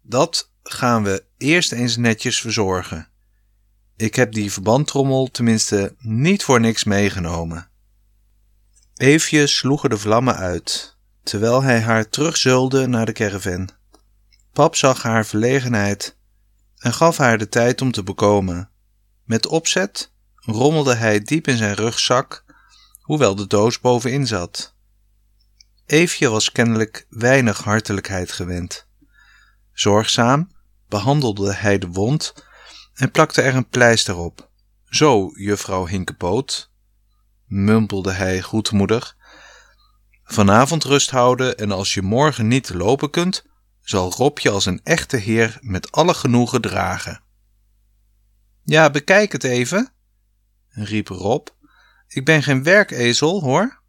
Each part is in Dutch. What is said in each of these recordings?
Dat gaan we eerst eens netjes verzorgen. Ik heb die verbandtrommel tenminste niet voor niks meegenomen. Eefje sloeg er de vlammen uit, terwijl hij haar terugzeulde naar de caravan. Pap zag haar verlegenheid en gaf haar de tijd om te bekomen. Met opzet rommelde hij diep in zijn rugzak, hoewel de doos bovenin zat. Eefje was kennelijk weinig hartelijkheid gewend. Zorgzaam behandelde hij de wond en plakte er een pleister op. Zo, juffrouw Hinkepoot, mumpelde hij goedmoedig. Vanavond rust houden en als je morgen niet lopen kunt, zal Rob je als een echte heer met alle genoegen dragen. Ja, bekijk het even, riep Rob. Ik ben geen werkezel, hoor.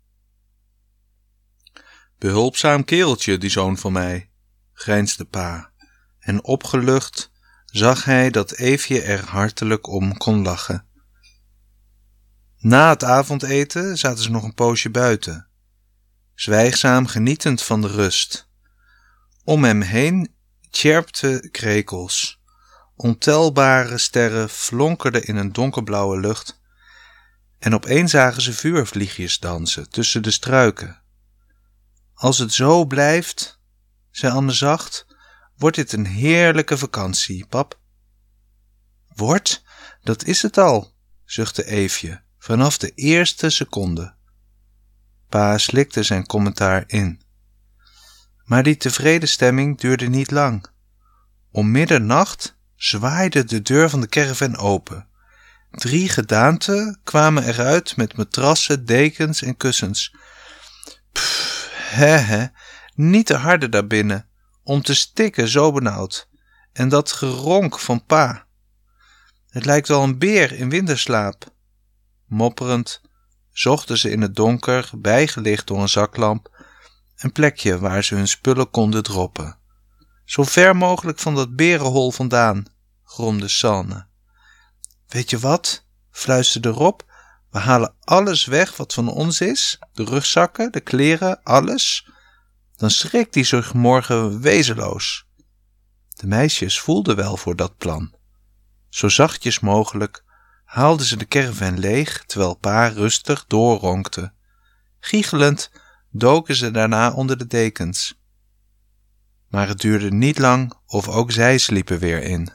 Behulpzaam kereltje, die zoon van mij, grijnsde pa, en opgelucht zag hij dat Eefje er hartelijk om kon lachen. Na het avondeten zaten ze nog een poosje buiten, zwijgzaam genietend van de rust. Om hem heen tjerpten krekels, ontelbare sterren flonkerden in een donkerblauwe lucht en opeens zagen ze vuurvliegjes dansen tussen de struiken. Als het zo blijft, zei Anne zacht, wordt dit een heerlijke vakantie, pap. Wordt? Dat is het al, zuchtte Eefje, vanaf de eerste seconde. Pa slikte zijn commentaar in. Maar die tevreden stemming duurde niet lang. Om middernacht zwaaide de deur van de caravan open. 3 gedaanten kwamen eruit met matrassen, dekens en kussens. Pff, niet te harde daarbinnen, om te stikken zo benauwd. En dat geronk van pa. Het lijkt wel een beer in winterslaap. Mopperend zochten ze in het donker, bijgelicht door een zaklamp, een plekje waar ze hun spullen konden droppen. Zo ver mogelijk van dat berenhol vandaan, gromde Sanne. Weet je wat, fluisterde Rob, we halen alles weg wat van ons is, de rugzakken, de kleren, alles. Dan schrikt hij zich morgen wezenloos. De meisjes voelden wel voor dat plan. Zo zachtjes mogelijk haalden ze de caravan leeg, terwijl pa rustig doorronkte. Giechelend doken ze daarna onder de dekens. Maar het duurde niet lang of ook zij sliepen weer in.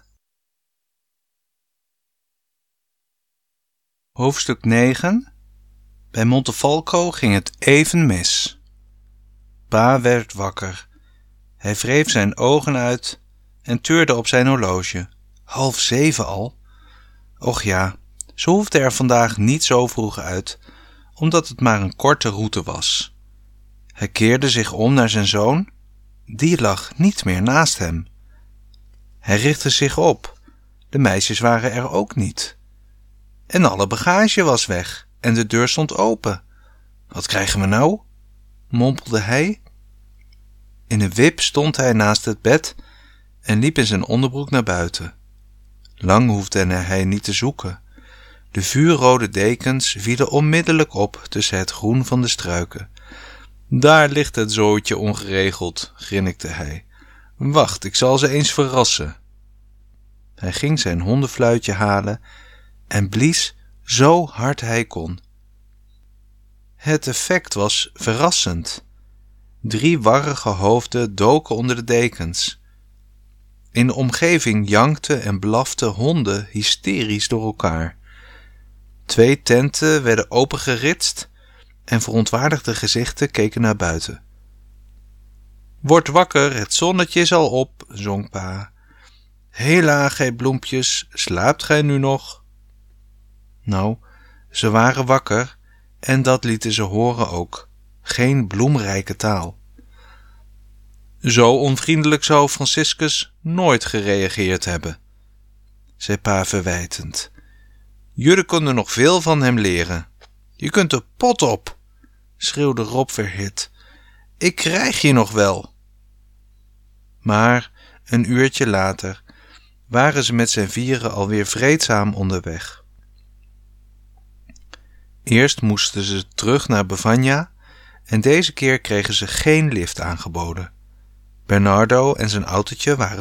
Hoofdstuk 9. Bij Montefalco ging het even mis. Pa werd wakker. Hij wreef zijn ogen uit en tuurde op zijn horloge. 6:30 al. Och ja, ze hoefde er vandaag niet zo vroeg uit, omdat het maar een korte route was. Hij keerde zich om naar zijn zoon. Die lag niet meer naast hem. Hij richtte zich op. De meisjes waren er ook niet. En alle bagage was weg en de deur stond open. Wat krijgen we nou? Mompelde hij. In een wip stond hij naast het bed en liep in zijn onderbroek naar buiten. Lang hoefde hij niet te zoeken. De vuurrode dekens vielen onmiddellijk op tussen het groen van de struiken. Daar ligt het zootje ongeregeld, grinnikte hij. Wacht, ik zal ze eens verrassen. Hij ging zijn hondenfluitje halen en blies zo hard hij kon. Het effect was verrassend. 3 warrige hoofden doken onder de dekens. In de omgeving jankten en blaften honden hysterisch door elkaar. 2 tenten werden opengeritst en verontwaardigde gezichten keken naar buiten. Word wakker, het zonnetje is al op, zong pa. Hela, gij bloempjes, slaapt gij nu nog? Nou, ze waren wakker en dat lieten ze horen ook. Geen bloemrijke taal. Zo onvriendelijk zou Franciscus nooit gereageerd hebben, zei pa verwijtend. Jullie kunnen nog veel van hem leren. Je kunt de pot op, schreeuwde Rob verhit. Ik krijg je nog wel. Maar een uurtje later waren ze met z'n vieren alweer vreedzaam onderweg. Eerst moesten ze terug naar Bevagna en deze keer kregen ze geen lift aangeboden. Bernardo en zijn autootje waren